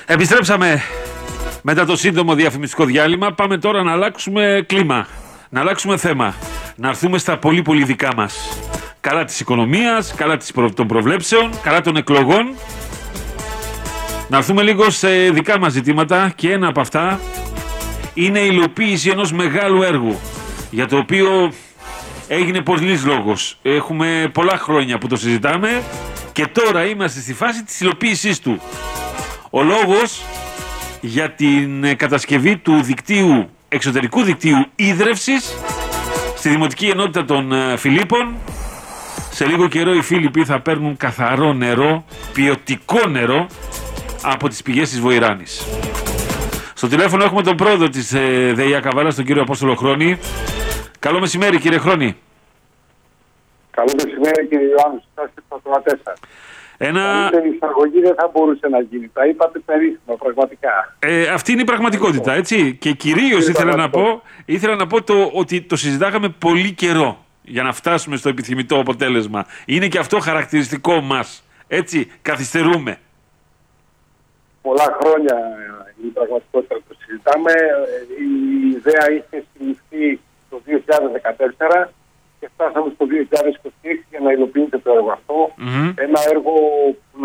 Επιστρέψαμε μετά το σύντομο διαφημιστικό διάλειμμα. Πάμε τώρα να αλλάξουμε κλίμα, να αλλάξουμε θέμα, να έρθουμε στα πολύ πολύ δικά μας. Καλά της οικονομίας, καλά των προβλέψεων, καλά των εκλογών. Να έρθουμε λίγο σε δικά μας ζητήματα και ένα από αυτά είναι η υλοποίηση ενός μεγάλου έργου για το οποίο έγινε πολλής λόγος. Έχουμε πολλά χρόνια που το συζητάμε και τώρα είμαστε στη φάση της υλοποίησής του. Ο λόγος για την κατασκευή του δικτύου, εξωτερικού δικτύου ίδρευσης στη Δημοτική Ενότητα των Φιλίππων. Σε λίγο καιρό οι Φίλιπποι θα παίρνουν καθαρό νερό, ποιοτικό νερό από τις πηγές της Βοηράνης. Στο τηλέφωνο έχουμε τον πρόεδρο της ΔΕΙΑ Καβάλας, τον κύριο Απόστολο Χρόνη. Καλό μεσημέρι, κύριε Χρόνη. Καλό μεσημέρι, κύριε Ιωάννου, σας και στα τροατέσσα. Καλύτερη εισαγωγή δεν θα μπορούσε να γίνει. Τα είπατε περίφημα, πραγματικά. Αυτή είναι η πραγματικότητα, έτσι. Και κυρίως ήθελα να πω ότι το συζητάγαμε πολύ καιρό για να φτάσουμε στο επιθυμητό αποτέλεσμα. Είναι και αυτό χαρακτηριστικό μας. Έτσι, καθυστερούμε. Πολλά χρόνια η πραγματικότητα το συζητάμε. Η ιδέα είχε συλληφθεί το 2014 και φτάσαμε στο 2026 για να υλοποιείται το έργο αυτό. Ένα έργο